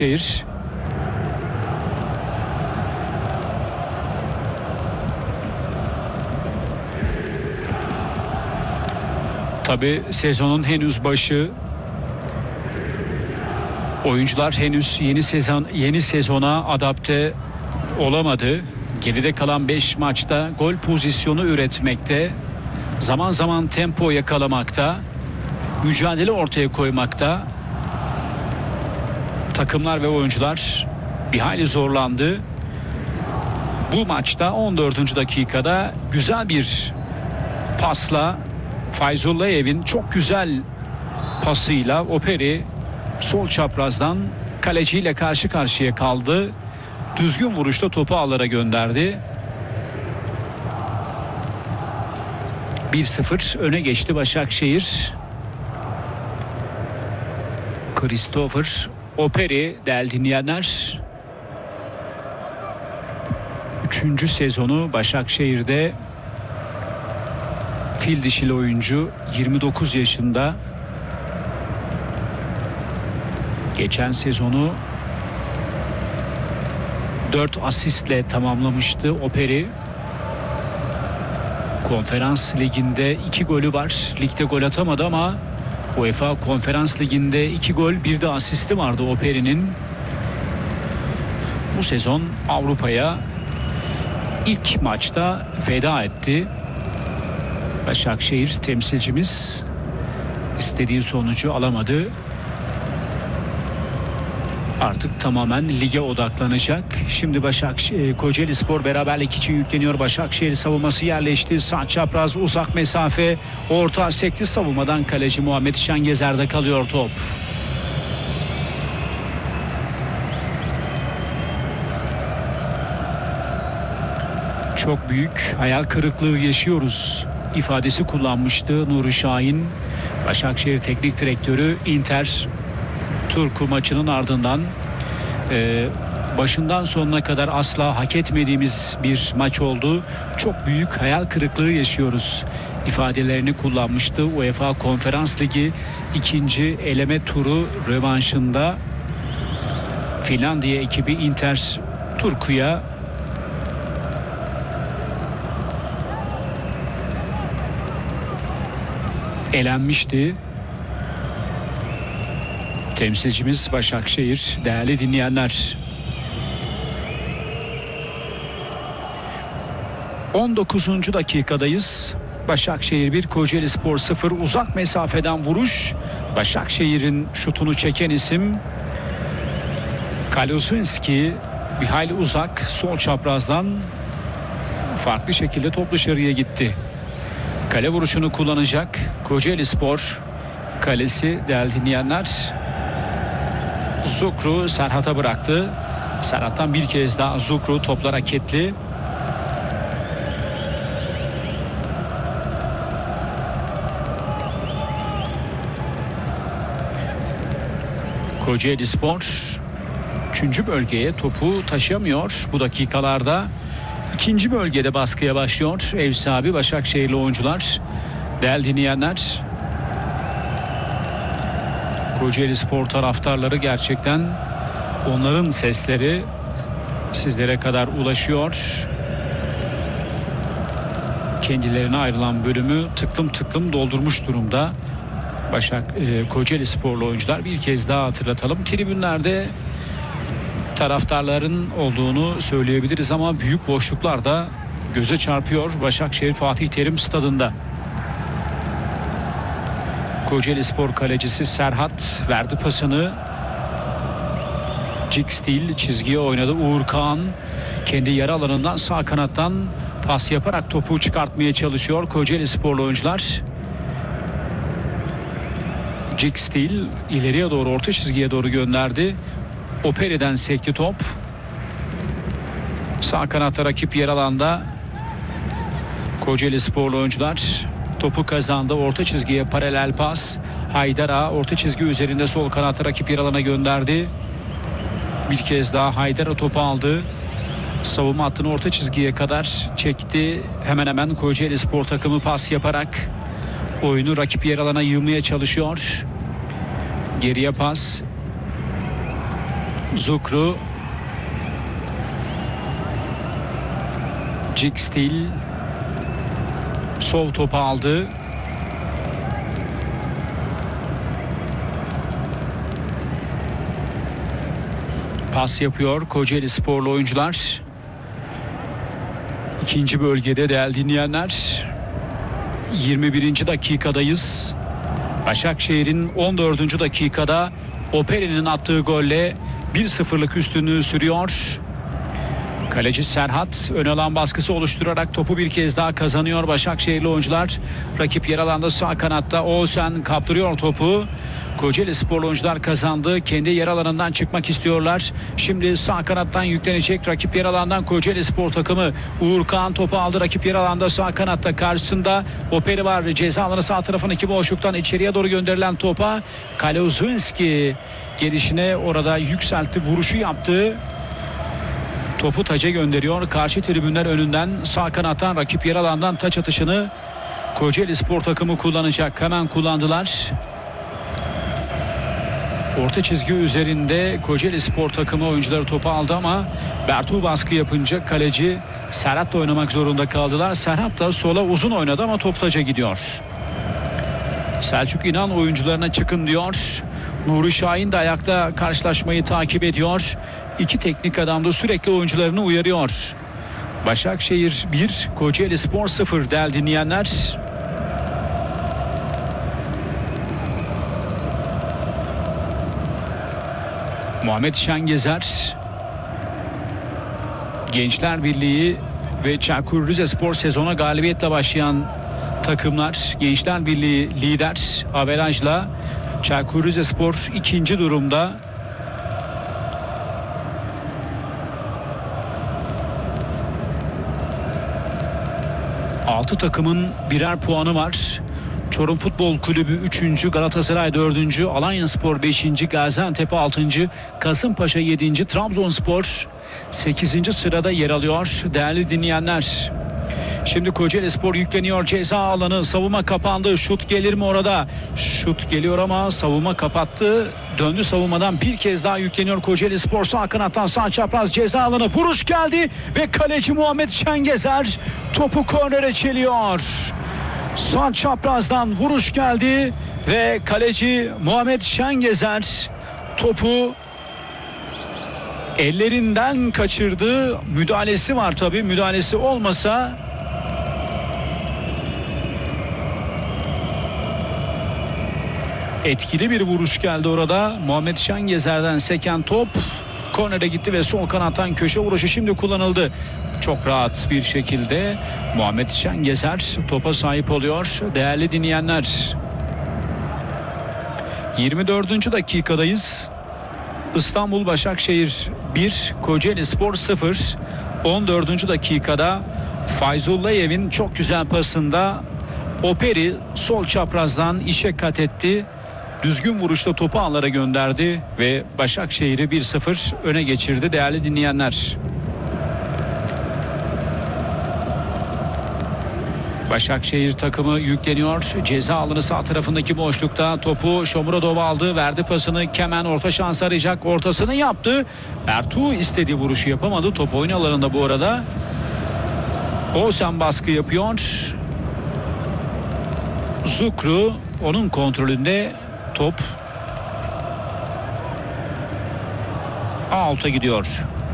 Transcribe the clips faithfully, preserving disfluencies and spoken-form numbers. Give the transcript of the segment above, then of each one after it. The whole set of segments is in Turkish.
Başakşehir. Tabii sezonun henüz başı. Oyuncular henüz yeni sezon yeni sezona adapte olamadı. Geride kalan beş maçta gol pozisyonu üretmekte, zaman zaman tempo yakalamakta, mücadele ortaya koymakta takımlar ve oyuncular bir hayli zorlandı. Bu maçta on dördüncü dakikada güzel bir pasla, Fayzullayev'in çok güzel pasıyla Operi sol çaprazdan kaleciyle karşı karşıya kaldı. Düzgün vuruşta topu ağlara gönderdi. bir sıfır öne geçti Başakşehir. Christopher Operi değerli dinleyenler. Üçüncü sezonu Başakşehir'de. Fil dişili oyuncu, yirmi dokuz yaşında. Geçen sezonu dört asistle tamamlamıştı Operi. Konferans Ligi'nde iki golü var. Ligde gol atamadı ama UEFA Konferans Ligi'nde iki gol, bir de asisti vardı Operi'nin. Bu sezon Avrupa'ya ilk maçta veda etti. Başakşehir temsilcimiz istediği sonucu alamadı. Artık tamamen lige odaklanacak. Şimdi Başakşehir, Kocaelispor beraberlik için yükleniyor. Başakşehir savunması yerleşti. Sağ çapraz uzak mesafe. Orta sekti, savunmadan kaleci Muhammed Şengezer'de kalıyor top. Çok büyük hayal kırıklığı yaşıyoruz ifadesi kullanmıştı Nuri Şahin. Başakşehir Teknik Direktörü Inter Turku maçının ardından e, başından sonuna kadar asla hak etmediğimiz bir maç oldu. Çok büyük hayal kırıklığı yaşıyoruz ifadelerini kullanmıştı. UEFA Konferans Ligi ikinci eleme turu rövanşında Finlandiya ekibi Inter Turku'ya elenmişti. Temsilcimiz Başakşehir değerli dinleyenler. on dokuzuncu dakikadayız. Başakşehir bir, Kocaelispor sıfır. Uzak mesafeden vuruş. Başakşehir'in şutunu çeken isim Kaluzinski. Bir hayli uzak sol çaprazdan farklı şekilde top dışarıya gitti. Kale vuruşunu kullanacak Kocaelispor kalesi değerli dinleyenler. Zukru Serhat'a bıraktı. Serhat'tan bir kez daha Zukru, toplar hareketli. Kocaelispor üçüncü bölgeye topu taşıyamıyor bu dakikalarda. İkinci bölgede baskıya başlıyor ev sahibi Başakşehirli oyuncular. Değerli dinleyenler, Kocaelispor taraftarları, gerçekten onların sesleri sizlere kadar ulaşıyor. Kendilerine ayrılan bölümü tıklım tıklım doldurmuş durumda Başak e, Kocaelisporlu oyuncular. Bir kez daha hatırlatalım, tribünlerde taraftarların olduğunu söyleyebiliriz ama büyük boşluklar da göze çarpıyor Başakşehir Fatih Terim Stadı'nda. Kocaelispor kalecisi Serhat verdi pasını. Jigstil çizgiye oynadı. Uğur Kağan kendi yarı alanından sağ kanattan pas yaparak topu çıkartmaya çalışıyor Kocaelisporlu oyuncular. Jigstil ileriye doğru, orta çizgiye doğru gönderdi. Operi'den sekti top. Sağ kanatta rakip yer alanda Kocaelisporlu oyuncular topu kazandı. Orta çizgiye paralel pas. Haydara orta çizgi üzerinde sol kanatta rakip yer alana gönderdi. Bir kez daha Haydara topu aldı. Savunma hattını orta çizgiye kadar çekti. Hemen hemen Kocaelispor takımı pas yaparak oyunu rakip yer alana yığmaya çalışıyor. Geriye pas. Zukru, Jikstil sol topu aldı. Pas yapıyor Kocaeli sporlu oyuncular. İkinci bölgede değerli dinleyenler, yirmi birinci dakikadayız. Başakşehir'in on dördüncü dakikada Operi'nin attığı golle bir sıfırlık üstünlüğü sürüyor. Kaleci Serhat ön alan baskısı oluşturarak topu bir kez daha kazanıyor Başakşehirli oyuncular. Rakip yer alanda sağ kanatta Oğuzhan kaptırıyor topu. Kocaeli sporlu oyuncular kazandı. Kendi yer alanından çıkmak istiyorlar. Şimdi sağ kanattan yüklenecek rakip yer alandan Kocaeli spor takımı. Uğurkan topu aldı. Rakip yer alanda sağ kanatta karşısında Operi var. Ceza alanı sağ tarafındaki boşluktan içeriye doğru gönderilen topa Kaluzunski gelişine orada yükseltti. Vuruşu yaptı. Topu taca gönderiyor. Karşı tribünler önünden sağ kanattan rakip yer alandan taç atışını Kocaeli spor takımı kullanacak. Hemen kullandılar. Orta çizgi üzerinde Kocaeli spor takımı oyuncuları topu aldı ama Bertu baskı yapınca kaleci Serhat'la oynamak zorunda kaldılar. Serhat da sola uzun oynadı ama top taca gidiyor. Selçuk İnan oyuncularına çıkın diyor. Nuri Şahin de ayakta karşılaşmayı takip ediyor. İki teknik adam da sürekli oyuncularını uyarıyor. Başakşehir bir, Kocaeli Spor sıfır değerli dinleyenler. Muhammed Şengezer, Gençler Birliği ve Çaykur Rizespor sezona galibiyetle başlayan takımlar. Gençler Birliği lider averajla, Çaykur Rizespor ikinci durumda. Altı takımın birer puanı var. Çorum Futbol Kulübü üçüncü, Galatasaray dördüncü, Alanyaspor beşinci, Gaziantep altıncı, Kasımpaşa yedinci, Trabzonspor sekizinci sırada yer alıyor değerli dinleyenler. Şimdi Kocaeli Spor yükleniyor, ceza alanı, savunma kapandı, şut gelir mi orada? Şut geliyor ama savunma kapattı. Döndü savunmadan, bir kez daha yükleniyor Kocaeli Spor. Sağ kanattan sağ çapraz ceza alanı, vuruş geldi ve kaleci Muhammed Şengezer topu kornere çeliyor. Sağ çaprazdan vuruş geldi ve kaleci Muhammed Şengezer topu ellerinden kaçırdı. Müdahalesi var tabii. Müdahalesi olmasa etkili bir vuruş geldi orada. Muhammed Şengezer'den seken top kornere gitti ve sol kanattan köşe vuruşu şimdi kullanıldı. Çok rahat bir şekilde Muhammed Şengezer topa sahip oluyor değerli dinleyenler. yirmi dördüncü dakikadayız. İstanbul Başakşehir bir, Kocaeli Spor sıfır. on dördüncü dakikada Fayzullayev'in çok güzel pasında Operi sol çaprazdan işe kat etti. Düzgün vuruşta topu ağlara gönderdi ve Başakşehir'i bir sıfır öne geçirdi değerli dinleyenler. Başakşehir takımı yükleniyor. Ceza alanı sağ tarafındaki boşlukta topu Shomurodov aldı. Verdi pasını. Kemen orta şans arayacak. Ortasını yaptı. Ertuğ istediği vuruşu yapamadı. Top oyun alanında bu arada. Oğuzhan baskı yapıyor. Zukru onun kontrolünde, top alta gidiyor.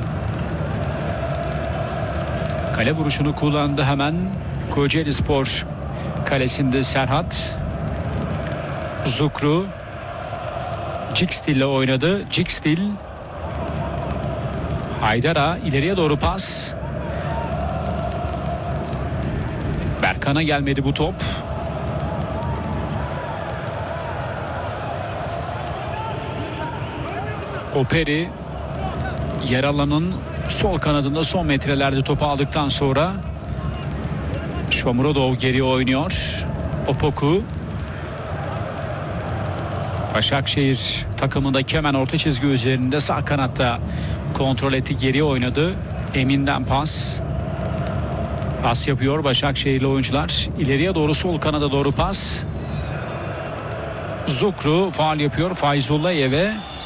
Kale vuruşunu kullandı hemen Kocaeli Spor kalesinde Serhat. Zukru Jikstil ile oynadı. Jikstil, Haydar'a ileriye doğru pas. Berkan'a gelmedi bu top. Operi yer alanın sol kanadında son metrelerde topu aldıktan sonra Shomurodov geri oynuyor. Opoku. Başakşehir takımında Kemen orta çizgi üzerinde sağ kanatta kontrol etti, geri oynadı. Emin'den pas. Pas yapıyor Başakşehirli oyuncular. İleriye doğru sol kanada doğru pas. Zukru faul yapıyor Fayzullayev'e.